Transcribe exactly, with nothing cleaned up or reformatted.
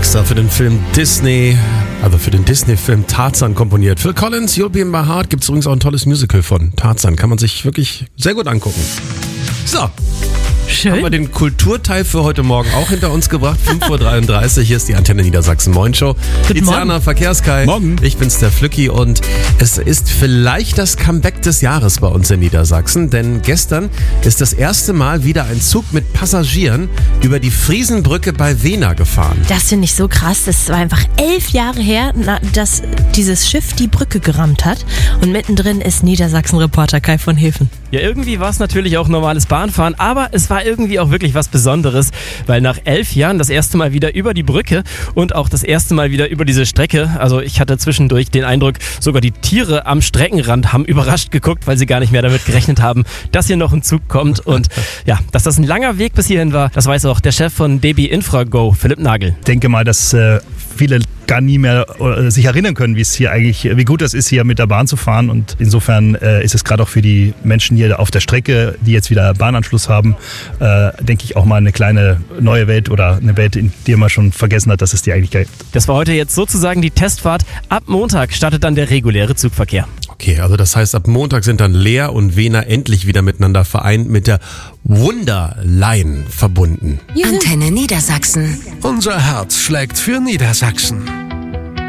extra für den Film Disney, also für den Disney-Film Tarzan komponiert. Phil Collins, You'll Be in My Heart, gibt es übrigens auch ein tolles Musical von Tarzan. Kann man sich wirklich sehr gut angucken. So. Schön. Haben wir den Kulturteil für heute Morgen auch hinter uns gebracht. fünf Uhr dreiunddreißig, hier ist die Antenne Niedersachsen Moin Show. Guten Iziana Verkehrskai. Morgen. Ich bin's, der Flücki, und es ist vielleicht das Comeback des Jahres bei uns in Niedersachsen, denn gestern ist das erste Mal wieder ein Zug mit Passagieren über die Friesenbrücke bei Wena gefahren. Das finde ich so krass. Das war einfach elf Jahre her, na, dass dieses Schiff die Brücke gerammt hat. Und mittendrin ist Niedersachsen-Reporter Kai von Hefen. Ja, irgendwie war es natürlich auch normales Bahnfahren, aber es war irgendwie auch wirklich was Besonderes, weil nach elf Jahren das erste Mal wieder über die Brücke und auch das erste Mal wieder über diese Strecke, also ich hatte zwischendurch den Eindruck, sogar die Tiere am Streckenrand haben überrascht geguckt, weil sie gar nicht mehr damit gerechnet haben, dass hier noch ein Zug kommt. Und ja, dass das ein langer Weg bis hierhin war, das weiß auch der Chef von D B Infrago, Philipp Nagel. Ich denke mal, dass äh, viele gar nie mehr äh, sich erinnern können, wie es hier eigentlich, wie gut das ist, hier mit der Bahn zu fahren. Und insofern äh, ist es gerade auch für die Menschen hier auf der Strecke, die jetzt wieder Bahnanschluss haben, äh, denke ich auch mal eine kleine neue Welt oder eine Welt, in der man schon vergessen hat, dass es die eigentlich gibt. Das war heute jetzt sozusagen die Testfahrt. Ab Montag startet dann der reguläre Zugverkehr. Okay, also das heißt, ab Montag sind dann Leer und Wena endlich wieder miteinander vereint, mit der Wunderline verbunden. Antenne Niedersachsen. Unser Herz schlägt für Niedersachsen.